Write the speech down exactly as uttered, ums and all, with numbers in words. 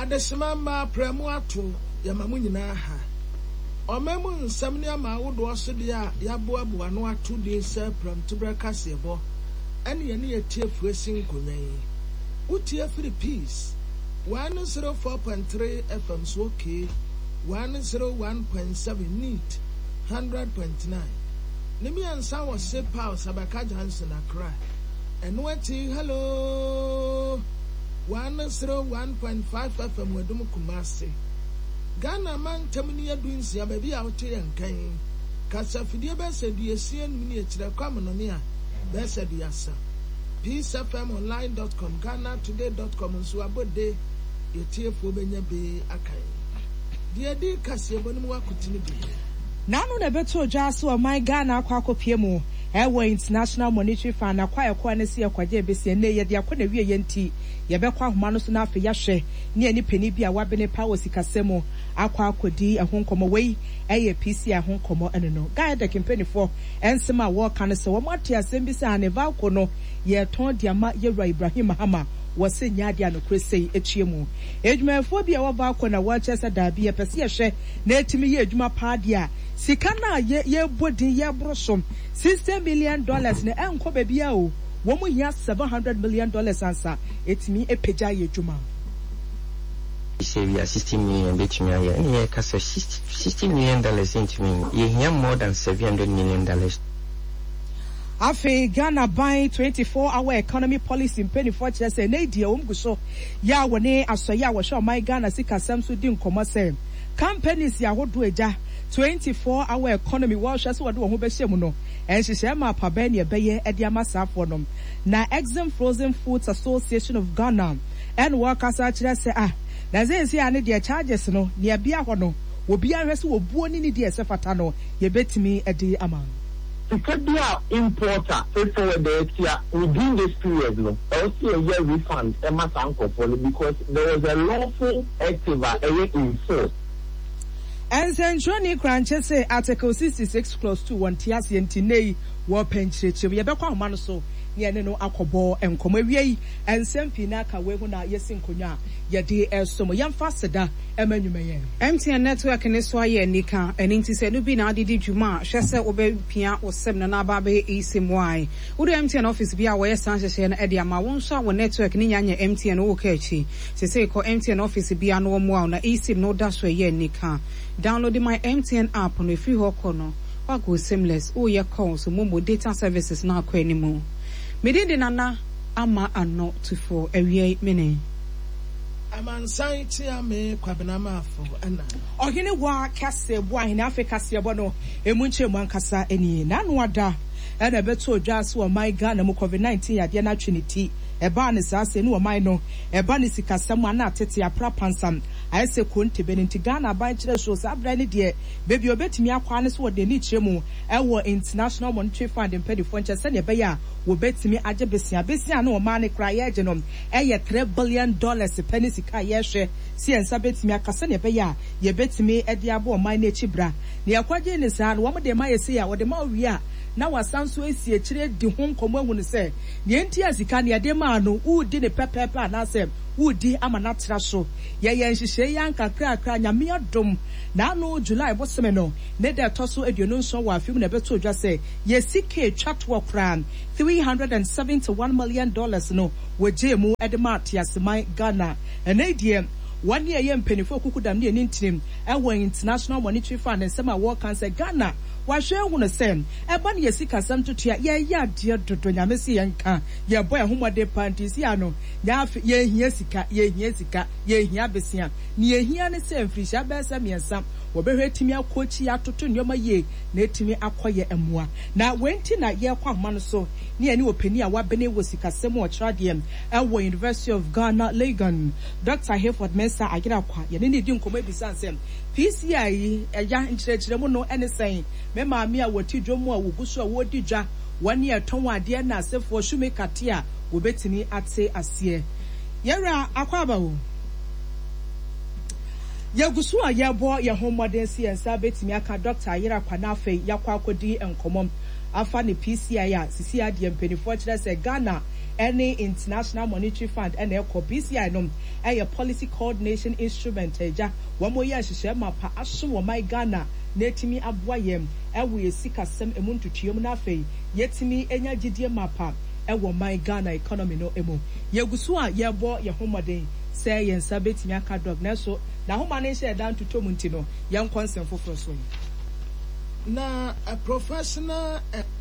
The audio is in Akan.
Adesimama Premuatu, Yamamunina ha. Omemun Samniama would also dia Yabuabu Anua two days from Tubraka Sebo, and any a tear facing Kunay. Utia for the peace. one zero four point three F M okay, one zero one point seven neat, one hundred point nine. Nimi and San was say power Sabaka Johnson Accra. And what hello one zero one point five F M Wedum Kumasi. Ghana man Taminia doing ya baby out here and Kane. Casa Fidia said the Asian miniature common on here. That's the Yasa. peace f m online dot com, Ghana today dot com, and so about day, your tear for Benya Bay Akai. The idea Cassia Bonua continue. Nano the beto jaso my Ghana kwako piemo. Ewe International Monetary Fund acquire quantity of Quajabisi and Naya, the Aquana Yenti, Yabekwa Manusuna for Yashe, near any penny be a wabene power Sikasemo, Aqua Kodi, a home come away, a P C a home come and no. Guy that can penny for, and some walk on so Matia Sembisa and Evalcono, ye told Yama Yera Ibrahim Hama. Was saying Yadia no Chris say Echimu. Edman phobia of Valcona watches a derby a Persia, Netimi Edma Padia. Sikana ye ye body ye brosom. Sixty million dollars ne enko bebiao. Woman here seven hundred million dollars answer. It's me a peja ye juma. Say we are sixty million bet me here. And here cast sixty million dollars into me. Ye hear more than seven hundred million dollars. Afe Ghana buying twenty-four hour economy policy in penny for chess and idea umguso. Ya wane asoya wa show my Ghana sika samsu din komase. Companies ya wodu eja twenty-four hour economy wa shase wadu ho be shemu no. En hihye ma pa ben ye beye ediama safo nom. Na Exim Frozen Foods Association of Ghana and workers actually say ah. Na ze si ane de charges no ne bia ho no. Obi ahwese wo buo ni ni de esefata no ye betimi edi ama. To get their importer, pay forward the year within this period, no, also a year refund, Emma Sanko, because there was a lawful activa a year in force. And Centroni Cranches say Article sixty-six clause two one Tias Yentine war penchich, we have a common so. Yaneno akobo and Comarie and Sempinaka Weguna Yesin Kunya, Yadi Elsomo, Yan Faster, Emmanuel. M T N network and Eswaye Nika, and Inti said, Ubina Didi Juma, Shessa Obe Pia or Semna Nababe Esim Y. Would M T N office be aware Sanchez and Eddie Mawonsha when network Nianya M T N Okechi. Se say call M T N office be a no more na Esim no dash way Nika. Downloading my M T N app on a free corner. What go seamless, oh, your calls, so Momo data services now anymore. Medindi nana ama ano to for a year mini. Aman saiti ame kwabinama for ana. Ogini wa kase bwa in Africa siabono emunche mwankasa eni nanwada. Ena beto jasu wa my Ghana mu COVID nineteen ya diana trinity. Eba ni sase nu wa my no. Eba ni sikasemu ana tete ya prapansam. Aise kunti beninti Ghana by chile shows abra ni die. Baby obeti mi akwa ane suwa deni chemu. Ewa International Monetary Fund in pedi fonche sanye beya. Wobeti mi aje besia. Besia no mani kra ye genom. Eye three billion dollars penny sika yeshe. Siya nsabeti mi akasanye beya. Ye beti mi edi abo o mani chibra. Ni akwaje ni saan. Wamade ma ye siya. Wade ma uria. Na wasansu esi e chile di hong komwe wune se. Ni enti ya zikani ya dema anu. Uu di ni pepepe anase. Udi ama natrasho ye ye nhihye yanka kra kra nyame adom na no July bosemeno ne de toso aduonu nso wa afim na beto dwa se ye sike twatwo kran three hundred seventy-one million dollars no waje mu edema tiaseman Ghana enedie one year ye mpenifo kukudam ne nintinim ewo International Monetary Fund nsema war cancer Ghana wahwe hu no sem eba ne yesika sam tutua ye ya de dodo nyame se yenka ye boy homode panties ya no ya ye hia sika ye hia sika ye hia besia ne ye hia ne sem frisha besa miensam wobehwe timi akochi atoto nyoma ye na etimi akoye emua na wenti na ye kwa homa no so ne ani opani a wabene wo sika sem o tradiem ewo University of Ghana Legon Doctor Hayford Mensa agira kwa ye ne ne di nkomo ebisansem P C I eya nchirechire mu no ene sen me maami a woti dwomu a woguso a wodi dwa wani eton ade na asefo shume katia wobetimi ate ase yera akwaba wo yagusu a yebo ye homodern science betimi aka Doctor Ayira Kwanafe yakwa akodi enkomom afa ne P C I a sisi ade mpenifo kire se Ghana any International Monetary Fund and echo B C I no a policy coordination instrument eja wamo ya hyehyɛ mapa aso wɔ my Ghana netimi aboa yem ewe esika sem emuntu tuom na afei yetimi enya gidie mapa ewo my Ghana economy no emu yegusu a yebo ye homoden say yen sabetimi aka dog na so na homa ne hye dan tutom nti no yen consent foforo so na a professional uh,